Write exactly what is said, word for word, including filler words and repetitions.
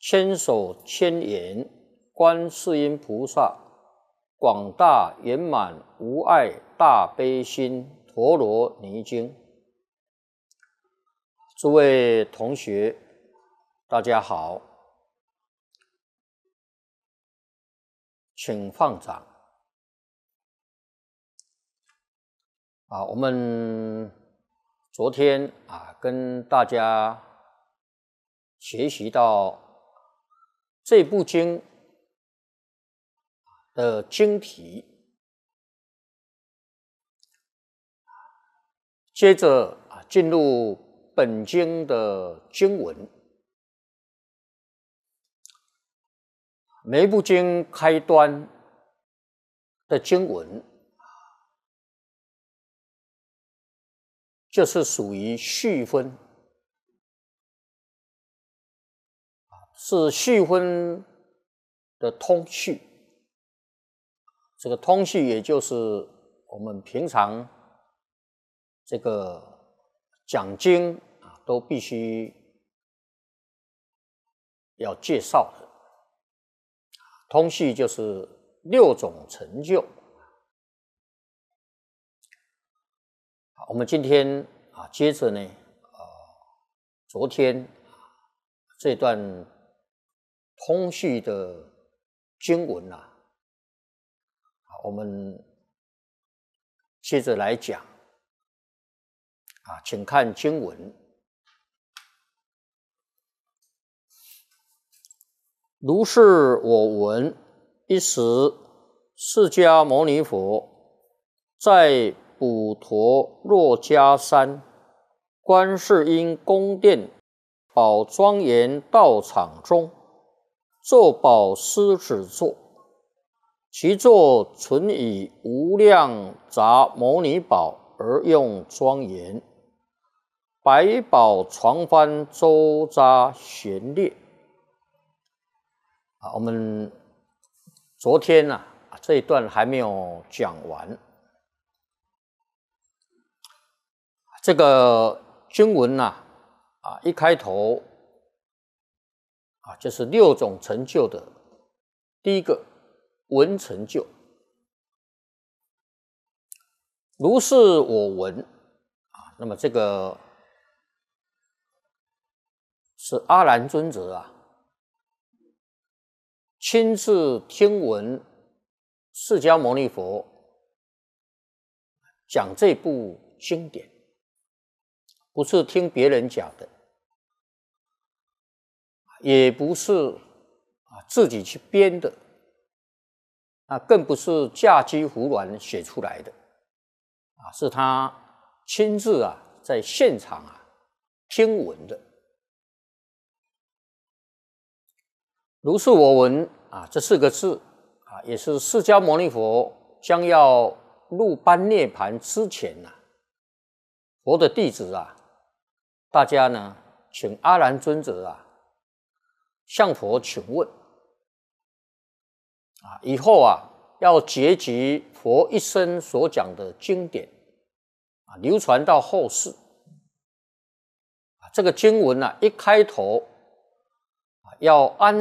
千手千眼观世音菩萨，广大圆满无碍大悲心陀罗尼经。诸位同学，大家好，请放掌。啊，我们昨天啊，跟大家学习到这部经的经题，接着啊进入本经的经文。每一部经开端的经文，就是属于序分，是序分的通序。这个通序也就是我们平常这个讲经啊，都必须要介绍的。通序就是六种成就。我们今天啊，接着呢，呃，昨天这段通序的经文啊，我们接着来讲啊，请看经文。如是我闻，一时释迦牟尼佛在普陀洛迦山观世音宫殿宝庄严道场中，坐宝狮子座，其座纯以无量杂牟尼宝而用庄严，百宝床幡周匝悬列。啊，我们昨天呢、啊、这一段还没有讲完。这个经文呢、啊，啊，一开头啊，就是六种成就的第一个闻成就。如是我闻啊，那么这个是阿难尊者啊，亲自听闻释迦牟尼佛讲这部经典，不是听别人讲的，也不是啊自己去编的，啊，更不是驾机胡乱写出来的，啊，是他亲自啊在现场啊听闻的。如是我闻啊，这四个字啊，也是释迦牟尼佛将要入般涅盘之前呐、啊，佛的弟子啊，大家呢，请阿难尊者啊，向佛请问啊，以后啊，要结集佛一生所讲的经典啊，流传到后世啊。这个经文啊，一开头啊，要安